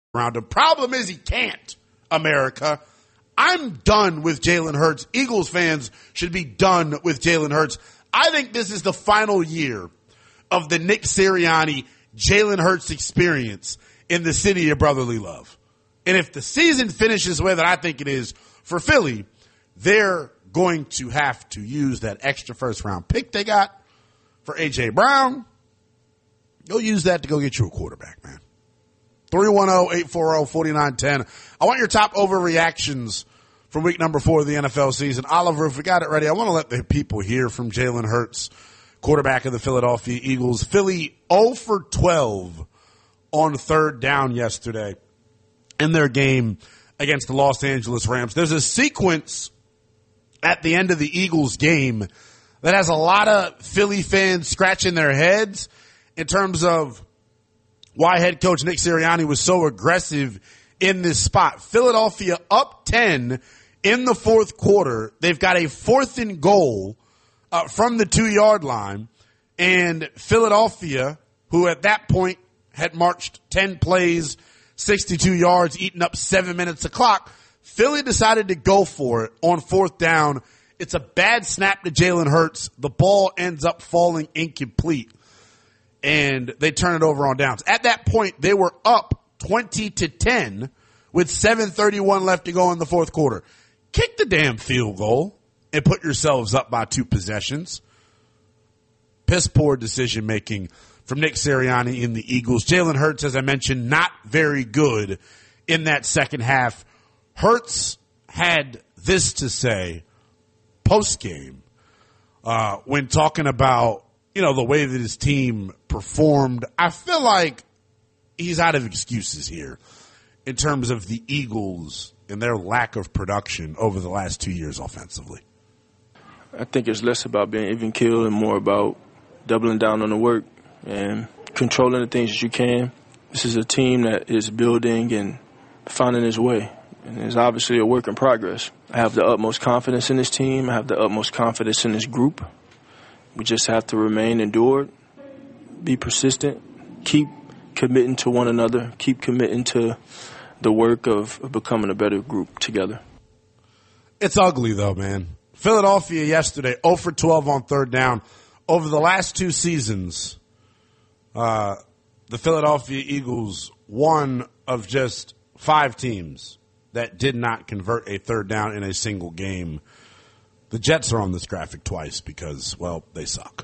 around him. Problem is he can't, America. I'm done with Jalen Hurts. Eagles fans should be done with Jalen Hurts. I think this is the final year of the Nick Sirianni, Jalen Hurts experience in the city of brotherly love. And if the season finishes the way that I think it is for Philly, they're going to have to use that extra first-round pick they got for A.J. Brown. Go use that to go get you a quarterback, man. 310-840-4910. I want your top overreactions from week number 4 of the NFL season. Oliver, if we got it ready, I want to let the people hear from Jalen Hurts, quarterback of the Philadelphia Eagles. Philly 0 for 12 on third down yesterday in their game against the Los Angeles Rams. There's a sequence at the end of the Eagles game that has a lot of Philly fans scratching their heads in terms of why head coach Nick Sirianni was so aggressive in this spot. Philadelphia up 10 in the fourth quarter. They've got a 4th and goal from the 2-yard line. And Philadelphia, who at that point had marched 10 plays, 62 yards, eaten up 7 minutes of clock, Philly decided to go for it on 4th down. It's a bad snap to Jalen Hurts. The ball ends up falling incomplete. And they turn it over on downs. At that point, they were up 20-10 with 7:31 left to go in the fourth quarter. Kick the damn field goal and put yourselves up by 2 possessions. Piss poor decision making from Nick Sirianni in the Eagles. Jalen Hurts, as I mentioned, not very good in that second half. Hurts had this to say post game when talking about, you know, the way that his team performed. I feel like he's out of excuses here in terms of the Eagles and their lack of production over the last 2 years offensively. I think it's less about being even killed and more about doubling down on the work and controlling the things that you can. This is a team that is building and finding its way, and it's obviously a work in progress. I have the utmost confidence in this team. I have the utmost confidence in this group. We just have to remain endured, be persistent, keep committing to one another, keep committing to the work of becoming a better group together. It's ugly, though, man. Philadelphia yesterday, 0 for 12 on third down. Over the last 2 seasons, the Philadelphia Eagles, one of just 5 teams that did not convert a third down in a single game. The Jets are on this graphic twice because, well, they suck.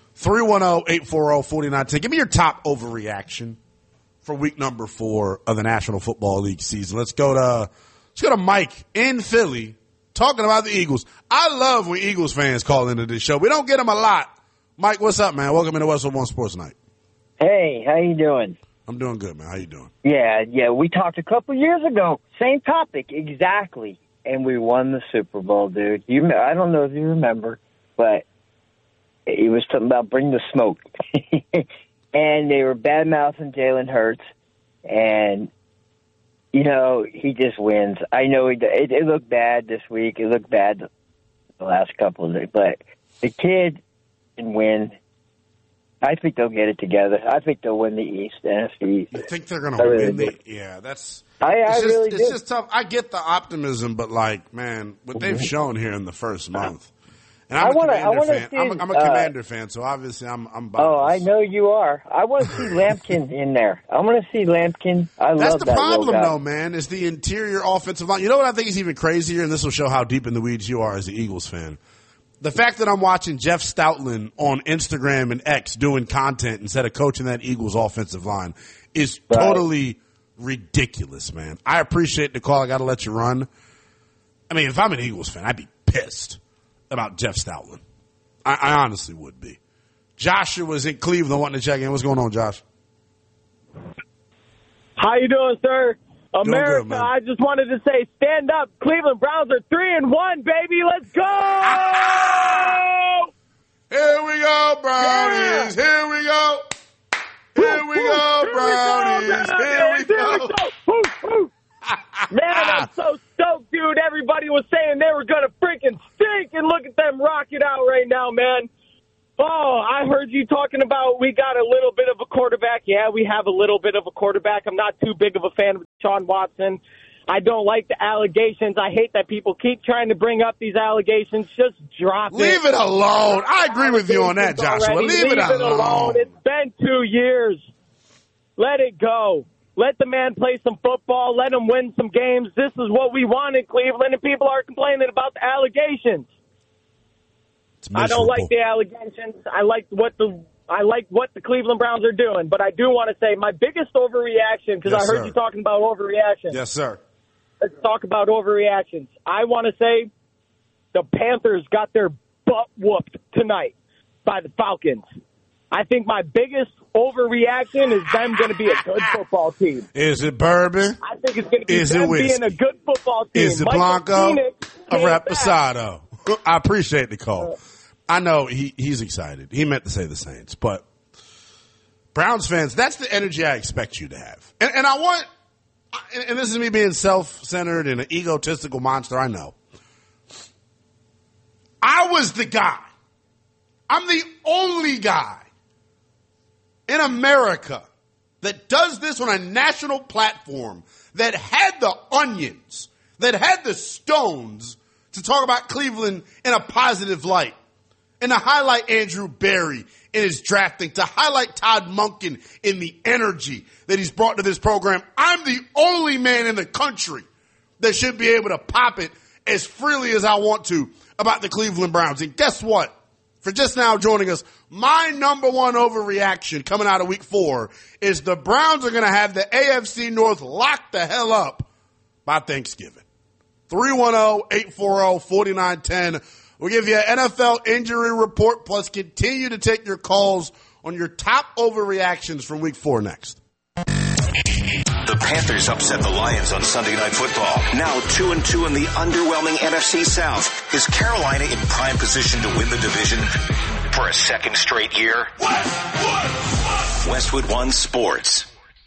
310-840-4910. Give me your top overreaction for week number 4 of the National Football League season. Let's go to Mike in Philly talking about the Eagles. I love when Eagles fans call into this show. We don't get them a lot. Mike, what's up, man? Welcome into Westwood One Sports Night. Hey, how you doing? I'm doing good, man. How you doing? Yeah. We talked a couple years ago. Same topic, exactly. And we won the Super Bowl, dude. I don't know if you remember, but it was something about bring the smoke. And they were bad-mouthing Jalen Hurts. And, you know, he just wins. I know it looked bad this week. It looked bad the last couple of days. But the kid can win. I think they'll get it together. I think they'll win the East, NFC. You think they're going to win the – yeah, that's – It's just tough. I get the optimism, but, like, man, what they've shown here in the first month. And I'm a Commander fan, so obviously I'm biased. Oh, I know you are. I want to see Lampkin in there. I want to see Lampkin. That's the problem, though, man, is the interior offensive line. You know what I think is even crazier, and this will show how deep in the weeds you are as an Eagles fan? The fact that I'm watching Jeff Stoutland on Instagram and X doing content instead of coaching that Eagles offensive line is totally ridiculous, man. I appreciate the call. I got to let you run. I mean, if I'm an Eagles fan, I'd be pissed about Jeff Stoutland. I honestly would be. Joshua was in Cleveland wanting to check in. What's going on, Josh? How you doing, sir? America, good, I just wanted to say, stand up. Cleveland Browns are 3-1, baby. Let's go! Here we go, Brownies. Yeah. Here we go. Here we go, Brownies. Here we go. Man, I'm so stoked, dude. Everybody was saying they were going to freaking stink, and look at them rocking out right now, man. Oh, I heard you talking about we got a little bit of a quarterback. Yeah, yeah, we have a little bit of a quarterback. I'm not too big of a fan of Deshaun Watson. I don't like the allegations. I hate that people keep trying to bring up these allegations. Just drop it. Leave it alone. I agree with you on that, Joshua. Leave it alone. It's been 2 years. Let it go. Let the man play some football. Let him win some games. This is what we want in Cleveland, and people are complaining about the allegations. I don't like the allegations. I like what the Cleveland Browns are doing, but I do want to say my biggest overreaction, because I heard you talking about overreaction. Yes, sir. Let's talk about overreactions. I want to say the Panthers got their butt whooped tonight by the Falcons. I think my biggest overreaction is them going to be a good football team. Is it bourbon? I think it's going to be them being a good football team. Is it Blanco? A Reposado? I appreciate the call. I know he's excited. He meant to say the Saints, but Browns fans, that's the energy I expect you to have. And I want, and this is me being self-centered and an egotistical monster, I know. I was the guy. I'm the only guy in America that does this on a national platform, that had the onions, that had the stones to talk about Cleveland in a positive light, and to highlight Andrew Berry in his drafting, to highlight Todd Monken in the energy that he's brought to this program. I'm the only man in the country that should be able to pop it as freely as I want to about the Cleveland Browns. And guess what? For just now joining us, my number one overreaction coming out of week 4 is the Browns are going to have the AFC North locked the hell up by Thanksgiving. 310-840-4910. We'll give you an NFL injury report, plus continue to take your calls on your top overreactions from week 4 next. The Panthers upset the Lions on Sunday Night Football. Now 2-2 in the underwhelming NFC South. Is Carolina in prime position to win the division for a second straight year? Westwood One Sports.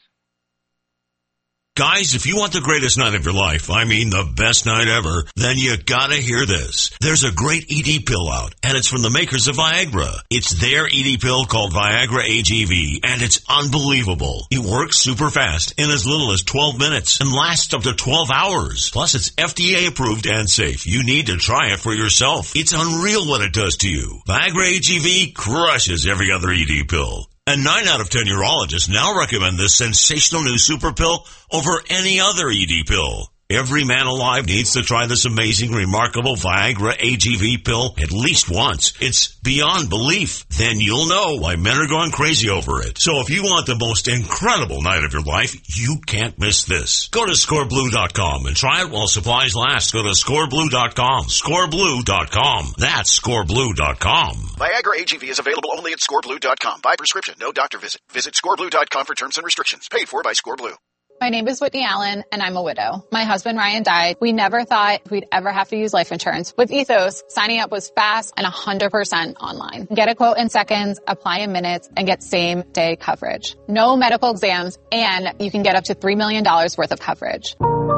Guys, if you want the greatest night of your life, I mean the best night ever, then you gotta hear this. There's a great ED pill out, and it's from the makers of Viagra. It's their ED pill called Viagra AGV, and it's unbelievable. It works super fast in as little as 12 minutes and lasts up to 12 hours. Plus, it's FDA approved and safe. You need to try it for yourself. It's unreal what it does to you. Viagra AGV crushes every other ED pill. And 9 out of 10 urologists now recommend this sensational new super pill over any other ED pill. Every man alive needs to try this amazing, remarkable Viagra AGV pill at least once. It's beyond belief. Then you'll know why men are going crazy over it. So if you want the most incredible night of your life, you can't miss this. Go to scoreblue.com and try it while supplies last. Go to scoreblue.com. Scoreblue.com. That's scoreblue.com. Viagra AGV is available only at scoreblue.com. By prescription, no doctor visit. Visit scoreblue.com for terms and restrictions. Paid for by Scoreblue. My name is Whitney Allen, and I'm a widow. My husband, Ryan, died. We never thought we'd ever have to use life insurance. With Ethos, signing up was fast and 100% online. Get a quote in seconds, apply in minutes, and get same-day coverage. No medical exams, and you can get up to $3 million worth of coverage.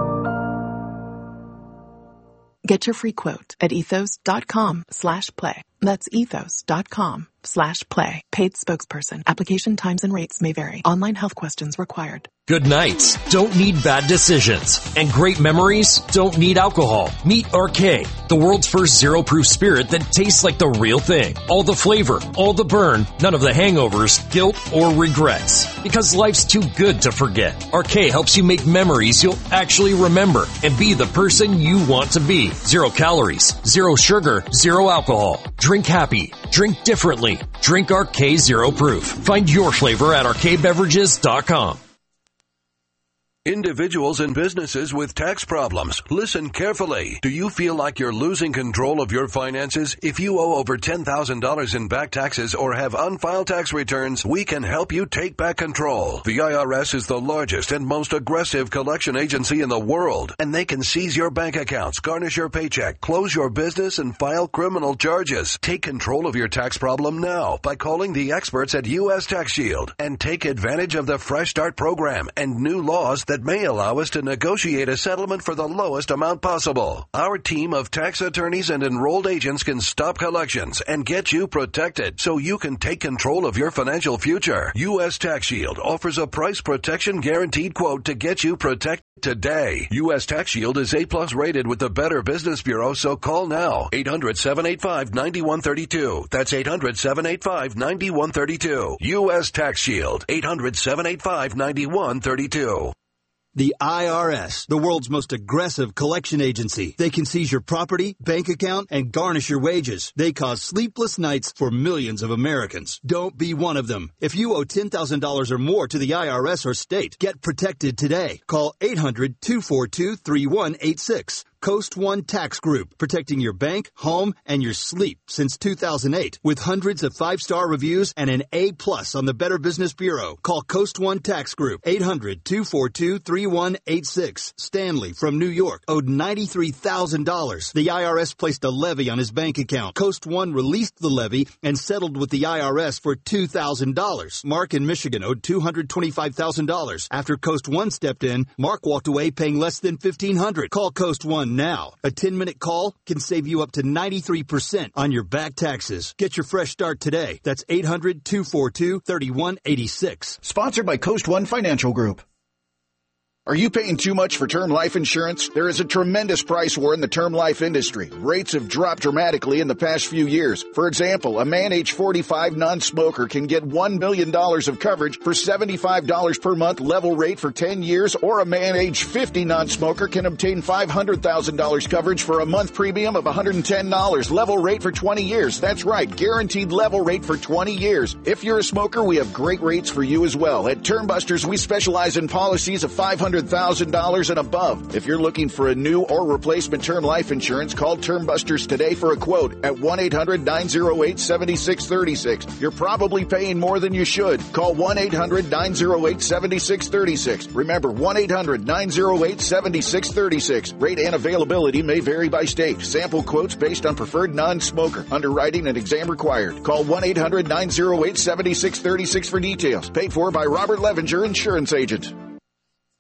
Get your free quote at ethos.com/play. That's ethos.com/play. Paid spokesperson. Application times and rates may vary. Online health questions required. Good nights don't need bad decisions, and great memories don't need alcohol. Meet Arcade, the world's first zero-proof spirit that tastes like the real thing. All the flavor, all the burn, none of the hangovers, guilt, or regrets. Because life's too good to forget. Arcade helps you make memories you'll actually remember and be the person you want to be. 0 calories, 0 sugar, 0 alcohol. Drink happy. Drink differently. Drink Arcade Zero Proof. Find your flavor at arcadebeverages.com. Individuals and businesses with tax problems, listen carefully. Do you feel like you're losing control of your finances? If you owe over $10,000 in back taxes or have unfiled tax returns, we can help you take back control. The IRS is the largest and most aggressive collection agency in the world, and they can seize your bank accounts, garnish your paycheck, close your business, and file criminal charges. Take control of your tax problem now by calling the experts at U.S. Tax Shield and take advantage of the Fresh Start program and new laws that may allow us to negotiate a settlement for the lowest amount possible. Our team of tax attorneys and enrolled agents can stop collections and get you protected so you can take control of your financial future. U.S. Tax Shield offers a price protection guaranteed quote to get you protected today. U.S. Tax Shield is A+ rated with the Better Business Bureau, so call now. 800-785-9132. That's 800-785-9132. U.S. Tax Shield. 800-785-9132. The IRS, the world's most aggressive collection agency. They can seize your property, bank account, and garnish your wages. They cause sleepless nights for millions of Americans. Don't be one of them. If you owe $10,000 or more to the IRS or state, get protected today. Call 800-242-3186. Coast One Tax Group, protecting your bank, home, and your sleep since 2008. With hundreds of 5-star reviews and an A+ on the Better Business Bureau. Call Coast One Tax Group, 800-242-3186. Stanley from New York owed $93,000. The IRS placed a levy on his bank account. Coast One released the levy and settled with the IRS for $2,000. Mark in Michigan owed $225,000. After Coast One stepped in, Mark walked away paying less than $1,500. Call Coast One now. A 10-minute call can save you up to 93% on your back taxes. Get your fresh start today. That's 800-242-3186. Sponsored by Coast One Financial Group. Are you paying too much for term life insurance? There is a tremendous price war in the term life industry. Rates have dropped dramatically in the past few years. For example, a man age 45 non-smoker can get $1 million of coverage for $75 per month level rate for 10 years, or a man age 50 non-smoker can obtain $500,000 coverage for a month premium of $110 level rate for 20 years. That's right, guaranteed level rate for 20 years. If you're a smoker, we have great rates for you as well. At Term Busters, we specialize in policies of $500,000 and above. If you're looking for a new or replacement term life insurance, call Term Busters today for a quote at 1-800-908-7636. You're probably paying more than you should. Call 1-800-908-7636. Remember, 1-800-908-7636. Rate and availability may vary by state. Sample quotes based on preferred non-smoker. Underwriting and exam required. Call 1-800-908-7636 for details. Paid for by Robert Levenger, Insurance Agent.